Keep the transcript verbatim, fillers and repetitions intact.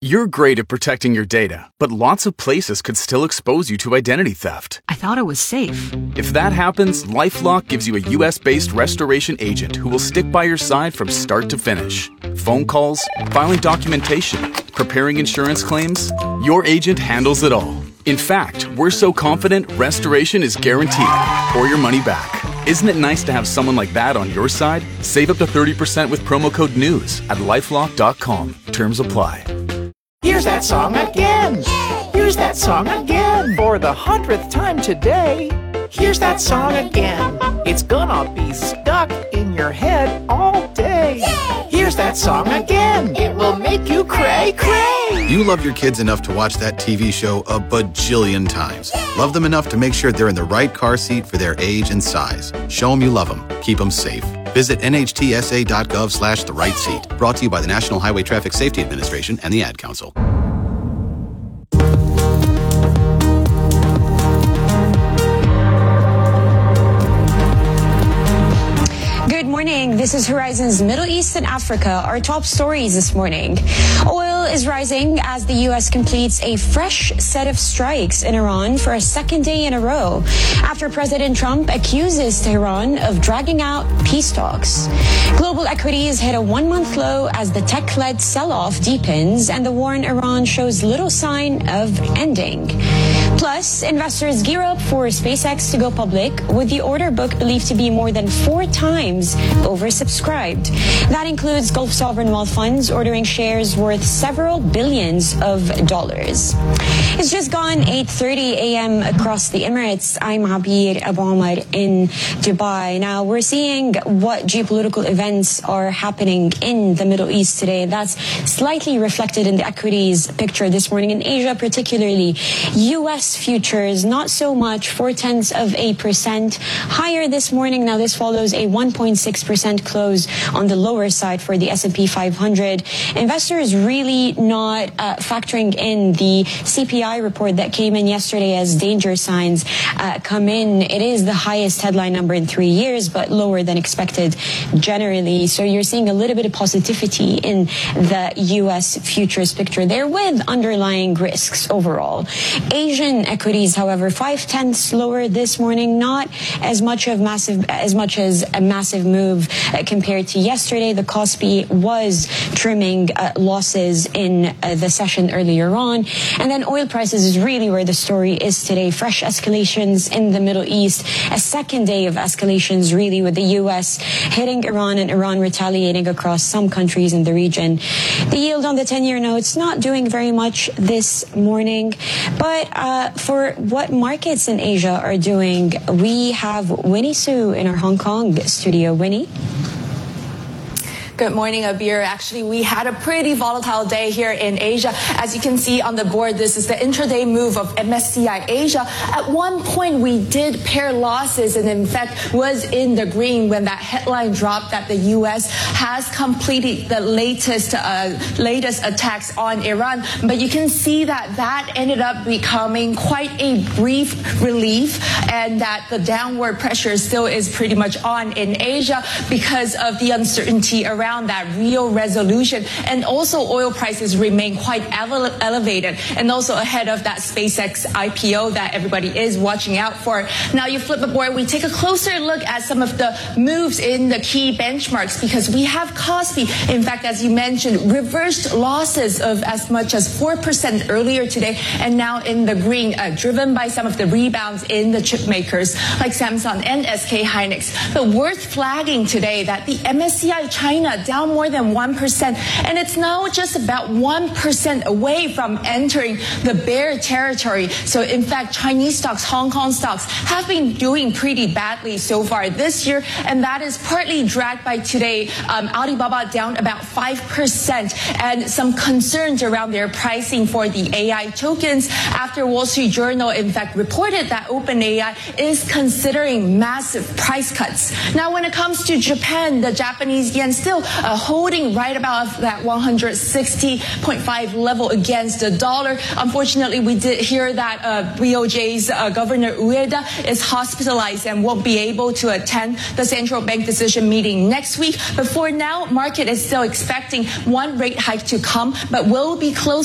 You're great at protecting your data, but lots of places could still expose you to identity theft. I thought it was safe. If that happens, LifeLock gives you a U S-based restoration agent who will stick by your side from start to finish. Phone calls, filing documentation, preparing insurance claims, your agent handles it all. In fact, we're so confident restoration is guaranteed or your money back. Isn't it nice to have someone like that on your side? Save up to thirty percent with promo code NEWS at lifelock dot com. Terms apply. Here's that song again. Here's that song again. For the hundredth time today. Here's that song again. It's gonna be stuck in your head all day. Here's that song again. It will make you cray cray. You love your kids enough to watch that T V show a bajillion times. Love them enough to make sure they're in the right car seat for their age and size. Show them you love them. Keep them safe. Visit N H T S A dot gov slash the right seat. Brought to you by the National Highway Traffic Safety Administration and the Ad Council. Good morning. This is Horizon's Middle East and Africa. Our top stories this morning. Oil is rising as the U S completes a fresh set of strikes in Iran for a second day in a row after President Trump accuses Tehran of dragging out peace talks. Global equities hit a one-month low as the tech-led sell-off deepens and the war in Iran shows little sign of ending. Plus, investors gear up for SpaceX to go public, with the order book believed to be more than four times oversubscribed. That includes Gulf sovereign wealth funds ordering shares worth several billions of dollars. It's just gone eight thirty a.m. across the Emirates. I'm Abir Abu Omar in Dubai. Now, we're seeing what geopolitical events are happening in the Middle East today. That's slightly reflected in the equities picture this morning in Asia, particularly U S futures, not so much, four tenths of a percent higher this morning. Now, this follows a one point six percent close on the lower side for the S and P five hundred. Investors really not uh, factoring in the C P I report that came in yesterday as danger signs uh, come in. It is the highest headline number in three years, but lower than expected generally. So you're seeing a little bit of positivity in the U S futures picture there with underlying risks overall. Asian equities, however, five tenths lower this morning, not as much of massive, as much as a massive move uh, compared to yesterday. The Kospi was trimming uh, losses in uh, the session earlier on. And then oil prices is really where the story is today. Fresh escalations in the Middle East, a second day of escalations really with the U S hitting Iran and Iran retaliating across some countries in the region. The yield on the ten-year notes not doing very much this morning. But uh, for what markets in Asia are doing, we have Winnie Su in our Hong Kong studio. Winnie? Good morning, Abir. Actually, we had a pretty volatile day here in Asia. As you can see on the board, this is the intraday move of M S C I Asia. At one point, we did pair losses and, in fact, was in the green when that headline dropped that the U S has completed the latest uh, latest attacks on Iran. But you can see that that ended up becoming quite a brief relief, and that the downward pressure still is pretty much on in Asia because of the uncertainty around around that real resolution. And also oil prices remain quite ele- elevated and also ahead of that SpaceX I P O that everybody is watching out for. Now you flip the board, we take a closer look at some of the moves in the key benchmarks because we have Kospi, in fact, as you mentioned, reversed losses of as much as four percent earlier today and now in the green, uh, driven by some of the rebounds in the chip makers like Samsung and S K Hynix. But worth flagging today that the M S C I China down more than one percent, and it's now just about one percent away from entering the bear territory. So in fact, Chinese stocks, Hong Kong stocks have been doing pretty badly so far this year, and that is partly dragged by today um, Alibaba down about five percent and some concerns around their pricing for the A I tokens after Wall Street Journal in fact reported that OpenAI is considering massive price cuts. Now when it comes to Japan, the Japanese yen still uh, holding right about that one hundred sixty point five level against the dollar. Unfortunately, we did hear that uh, B O J's uh, Governor Ueda is hospitalized and won't be able to attend the central bank decision meeting next week. But for now, market is still expecting one rate hike to come, but will be close